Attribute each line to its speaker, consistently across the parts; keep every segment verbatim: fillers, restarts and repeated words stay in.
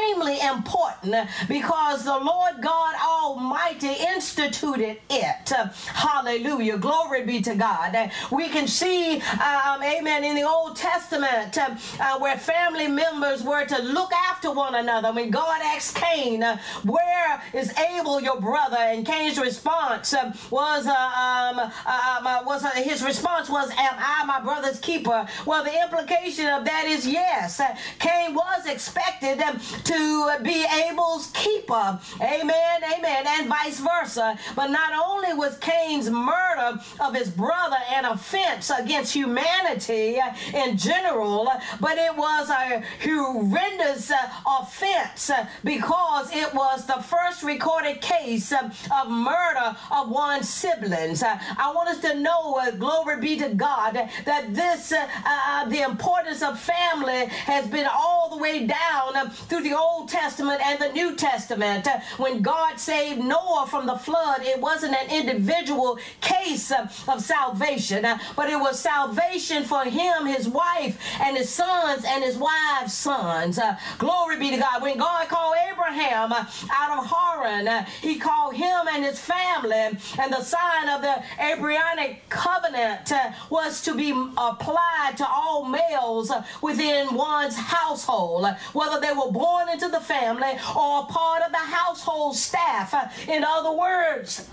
Speaker 1: extremely important because the Lord God Almighty instituted it. Hallelujah. Glory be to God. We can see, um, amen, in the Old Testament uh, uh, where family members were to look after one another. When God asked Cain, uh, where is Abel, your brother? And Cain's response uh, was, uh, um, uh, uh, was uh, his response was, am I my brother's keeper? Well, the implication of that is yes. Uh, Cain was expected um, to be Abel's keeper. Amen, amen, and vice versa. But not only was Cain's murder of his brother an offense against humanity uh, in general, uh, but it was a horrendous uh, offense uh, because it was the first recorded case uh, of murder of one's siblings. Uh, I want us to know, uh, glory be to God, that this, uh, uh, the importance of family has been all the way down uh, through the Old Testament and the New Testament. Uh, when God saved Noah from the flood, it wasn't an individual case uh, of salvation, uh, but it was salvation for him, his wife, and his sons, and his wives' sons. Uh, glory be to God. When God called Abraham uh, out of Haran, uh, he called him and his family, and the sign of the Abrahamic covenant uh, was to be applied to all males uh, within one's household, uh, whether they were born into the family or a part of the household staff. Uh, in other words,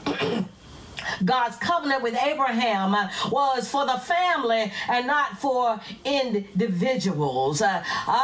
Speaker 1: God's covenant with Abraham uh, was for the family and not for individuals. Uh,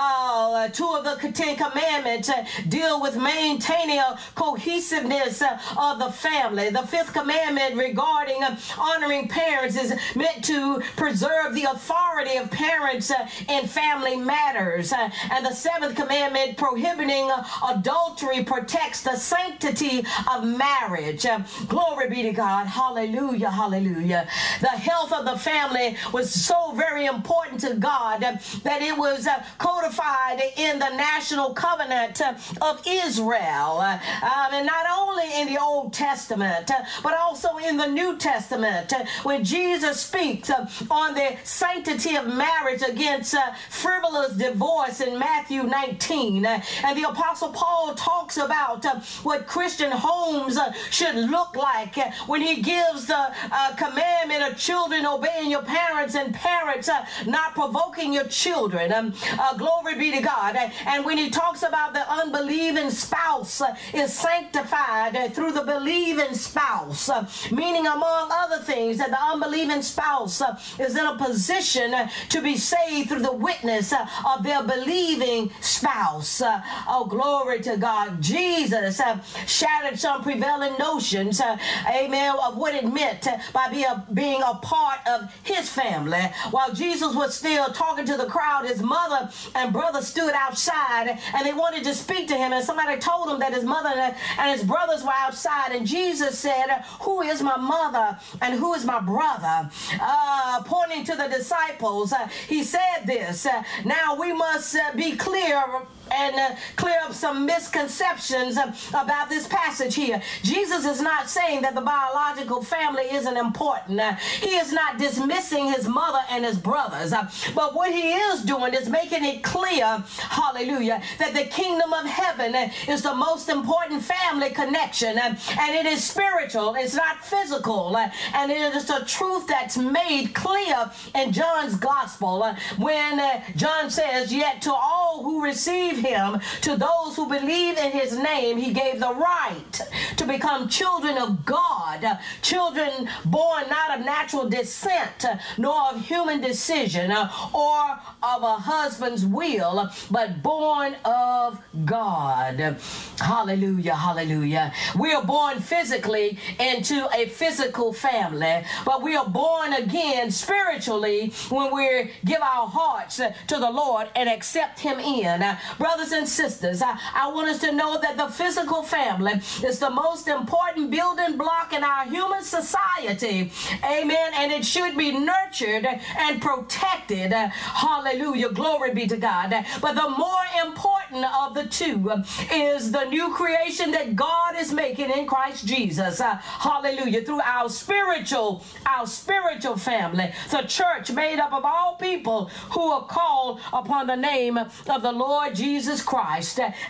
Speaker 1: uh, two of the Ten Commandments uh, deal with maintaining a cohesiveness uh, of the family. The fifth commandment regarding uh, honoring parents is meant to preserve the authority of parents uh, in family matters. Uh, and the seventh commandment prohibiting uh, adultery protects the sanctity of marriage. Uh, glory be to God. Hallelujah, hallelujah. The health of the family was so very important to God uh, that it was uh, codified in the national covenant uh, of Israel. Uh, um, and not only in the Old Testament, uh, but also in the New Testament. Uh, when Jesus speaks uh, on the sanctity of marriage against uh, frivolous divorce in Matthew nineteen. Uh, and the Apostle Paul talks about uh, what Christian homes uh, should look like uh, when he gives the uh, commandment of children obeying your parents and parents uh, not provoking your children. Um, uh, glory be to God. Uh, and when he talks about the unbelieving spouse uh, is sanctified uh, through the believing spouse, uh, meaning among other things that the unbelieving spouse uh, is in a position uh, to be saved through the witness uh, of their believing spouse. Uh, oh, glory to God. Jesus uh, shattered some prevailing notions, uh, amen, of what it meant uh, by being a, being a part of his family. While Jesus was still talking to the crowd, his mother and brother stood outside and they wanted to speak to him, and somebody told him that his mother and his brothers were outside, and Jesus said, who is my mother and who is my brother? Uh, pointing to the disciples, uh, he said this, uh, now we must uh, be clear and uh, clear up some misconceptions uh, about this passage here. Jesus is not saying that the biological family isn't important. Uh, he is not dismissing his mother and his brothers. Uh, but what he is doing is making it clear, hallelujah, that the kingdom of heaven uh, is the most important family connection. Uh, and it is spiritual. It's not physical. Uh, and it is a truth that's made clear in John's gospel uh, when uh, John says, yet to all who receive him, to those who believe in his name, he gave the right to become children of God, uh, children born not of natural descent, uh, nor of human decision, uh, or of a husband's will, but born of God. Hallelujah, hallelujah. We are born physically into a physical family, but we are born again spiritually when we give our hearts uh, to the Lord and accept him in. Uh, brothers and sisters, I, I want us to know that the physical family is the most important building block in our human society. Amen. And it should be nurtured and protected. Uh, hallelujah. Glory be to God. But the more important of the two uh, is the new creation that God is making in Christ Jesus. Uh, hallelujah. Through our spiritual, our spiritual family, the church made up of all people who are called upon the name of the Lord Jesus Christ.